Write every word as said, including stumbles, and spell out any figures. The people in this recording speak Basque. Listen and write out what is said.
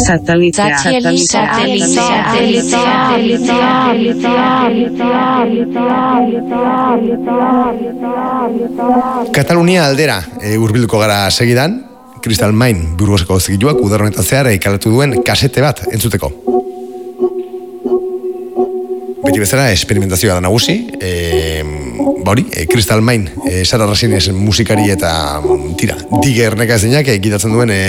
Satelitzea. Katalunia aldera e, hurbilduko gara segidan, Crystal Mine Burgoseko zigiluak udaronetan zehar ikalatu duen kasete bat entzuteko. Beti bezala, experimentazioa da nagusi, e, ba hori, e, Crystal Mine, e, Sara Rasines musikari eta tira, Digger neka ezinak egitatzen duen e,